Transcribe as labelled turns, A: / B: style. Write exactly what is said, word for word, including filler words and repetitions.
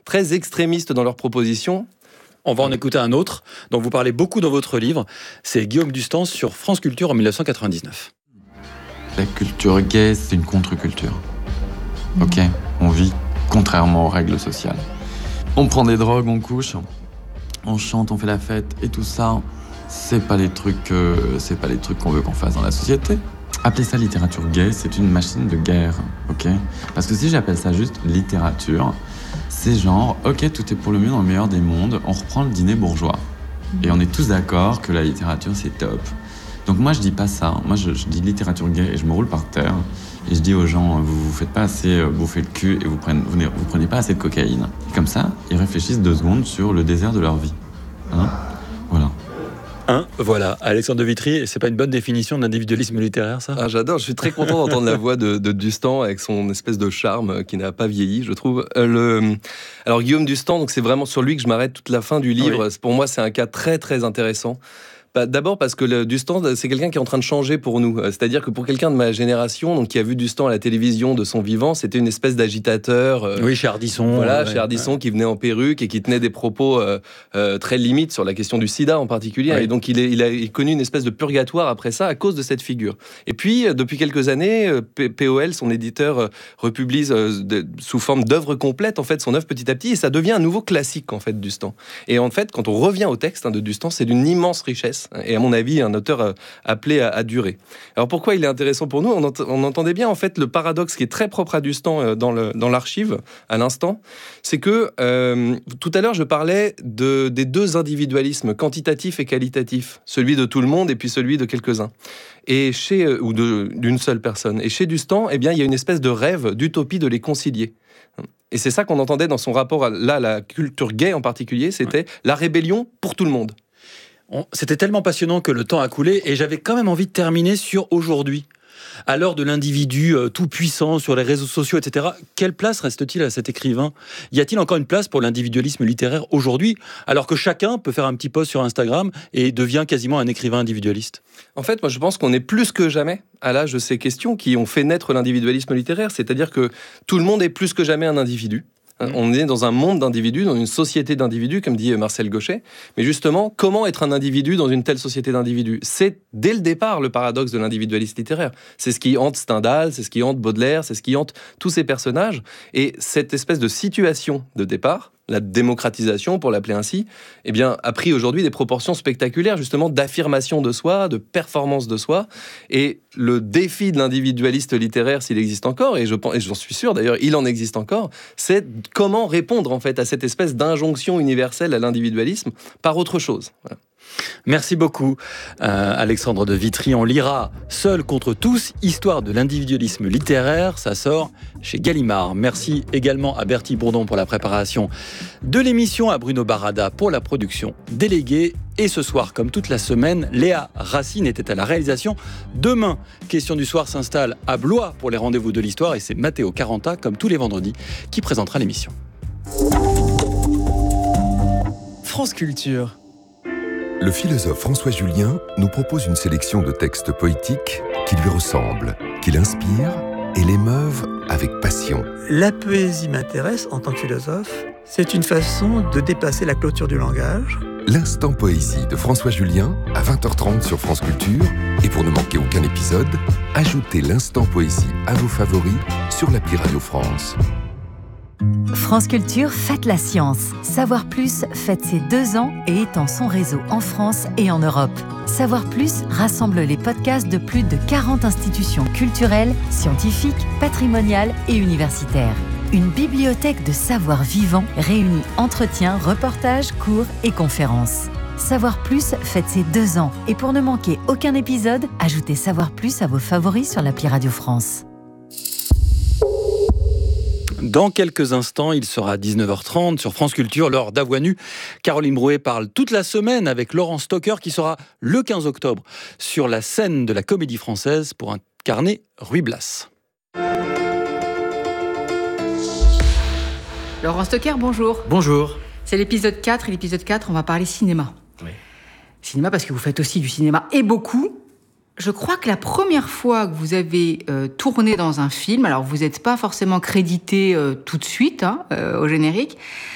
A: très extrémistes dans leurs propositions.
B: On va en écouter un autre, dont vous parlez beaucoup dans votre livre. C'est Guillaume Dustans sur France Culture en dix-neuf cent quatre-vingt-dix-neuf.
C: La culture gay, c'est une contre-culture. Ok, on vit contrairement aux règles sociales. On prend des drogues, on couche, on chante, on fait la fête, et tout ça, c'est pas les trucs, euh, c'est pas les trucs qu'on veut qu'on fasse dans la société. Appeler ça littérature gay, c'est une machine de guerre, ok ? Parce que si j'appelle ça juste littérature, c'est genre, ok, tout est pour le mieux dans le meilleur des mondes, on reprend le dîner bourgeois. Et on est tous d'accord que la littérature, c'est top. Donc moi, je dis pas ça. Moi, je, je dis littérature gay et je me roule par terre. Et je dis aux gens, vous vous faites pas assez bouffer le cul et vous prenez, vous, vous prenez pas assez de cocaïne. Et comme ça, ils réfléchissent deux secondes sur le désert de leur vie. Hein ? Voilà.
B: Hein, voilà, Alexandre de Vitry, c'est pas une bonne définition de l'individualisme littéraire, ça ?
A: Ah, j'adore, je suis très content d'entendre la voix de, de Dustans avec son espèce de charme qui n'a pas vieilli, je trouve. Euh, le... Alors Guillaume Dustans, donc c'est vraiment sur lui que je m'arrête toute la fin du livre. Oui. Pour moi, c'est un cas très très intéressant. D'abord parce que le Dustans, c'est quelqu'un qui est en train de changer pour nous. C'est-à-dire que pour quelqu'un de ma génération, donc qui a vu Dustans à la télévision de son vivant, c'était une espèce d'agitateur. Euh,
B: oui, chez Ardisson.
A: Voilà,
B: ouais,
A: chez Ardisson,
B: ouais.
A: qui venait en perruque et qui tenait des propos euh, euh, très limites sur la question du sida en particulier. Ouais. Et donc il, est, il a connu une espèce de purgatoire après ça à cause de cette figure. Et puis, depuis quelques années, P O L, son éditeur, republie euh, de, sous forme d'œuvre complète, en fait, son œuvre petit à petit, et ça devient un nouveau classique, en fait, Dustans. Et en fait, quand on revient au texte hein, de Dustans, c'est d'une immense richesse. Et à mon avis, un auteur appelé à, à durer. Alors pourquoi il est intéressant pour nous ? on, ent- on entendait bien en fait le paradoxe qui est très propre à Dustans dans, le, dans l'archive à l'instant, c'est que euh, tout à l'heure je parlais de, des deux individualismes quantitatif et qualitatif, celui de tout le monde et puis celui de quelques-uns, et chez, ou de, d'une seule personne. Et chez Dustans, eh bien, il y a une espèce de rêve, d'utopie de les concilier. Et c'est ça qu'on entendait dans son rapport à là, la culture gay en particulier, c'était la rébellion pour tout le monde.
B: On, c'était tellement passionnant que le temps a coulé et j'avais quand même envie de terminer sur aujourd'hui. À l'heure de l'individu euh, tout puissant sur les réseaux sociaux, et cetera, quelle place reste-t-il à cet écrivain ? Y a-t-il encore une place pour l'individualisme littéraire aujourd'hui, alors que chacun peut faire un petit post sur Instagram et devient quasiment un écrivain individualiste ?
A: En fait, moi je pense qu'on est plus que jamais à l'âge de ces questions qui ont fait naître l'individualisme littéraire, c'est-à-dire que tout le monde est plus que jamais un individu. On est dans un monde d'individus, dans une société d'individus, comme dit Marcel Gauchet. Mais justement, comment être un individu dans une telle société d'individus ? C'est dès le départ le paradoxe de l'individualisme littéraire. C'est ce qui hante Stendhal, c'est ce qui hante Baudelaire, c'est ce qui hante tous ces personnages. Et cette espèce de situation de départ, la démocratisation, pour l'appeler ainsi, eh bien, a pris aujourd'hui des proportions spectaculaires, justement, d'affirmation de soi, de performance de soi. Et le défi de l'individualiste littéraire, s'il existe encore, et, je, et j'en suis sûr d'ailleurs, il en existe encore, c'est comment répondre en fait à cette espèce d'injonction universelle à l'individualisme par autre chose. Voilà.
B: Merci beaucoup, euh, Alexandre de Vitry. On lira Seul contre tous, histoire de l'individualisme littéraire. Ça sort chez Gallimard. Merci également à Bertie Bourdon pour la préparation de l'émission, à Bruno Barada pour la production déléguée. Et ce soir, comme toute la semaine, Léa Racine était à la réalisation. Demain, Question du soir s'installe à Blois pour les rendez-vous de l'histoire. Et c'est Matteo Caranta, comme tous les vendredis, qui présentera l'émission.
D: France Culture.
E: Le philosophe François Julien nous propose une sélection de textes poétiques qui lui ressemblent, qui l'inspirent et l'émeuvent avec passion.
F: La poésie m'intéresse en tant que philosophe. C'est une façon de dépasser la clôture du langage.
E: L'instant poésie de François Julien à vingt heures trente sur France Culture. Et pour ne manquer aucun épisode, ajoutez l'instant poésie à vos favoris sur l'appli Radio France.
G: France Culture fête la science. Savoir Plus fête ses deux ans et étend son réseau en France et en Europe. Savoir Plus rassemble les podcasts de plus de quarante institutions culturelles, scientifiques, patrimoniales et universitaires. Une bibliothèque de savoir vivant réunit entretiens, reportages, cours et conférences. Savoir Plus fête ses deux ans et pour ne manquer aucun épisode, ajoutez Savoir Plus à vos favoris sur l'appli Radio France.
B: Dans quelques instants, il sera dix-neuf heures trente sur France Culture, l'heure d'Avoine Nue. Caroline Brouet parle toute la semaine avec Laurent Stocker qui sera le quinze octobre sur la scène de la Comédie Française pour incarner Ruy Blas.
H: Laurent Stocker, bonjour.
D: Bonjour.
H: C'est l'épisode quatre et l'épisode quatre, on va parler cinéma.
D: Oui.
H: Cinéma parce que vous faites aussi du cinéma et beaucoup. Je crois que la première fois que vous avez euh, tourné dans un film, alors vous n'êtes pas forcément crédité euh, tout de suite hein, euh, au générique,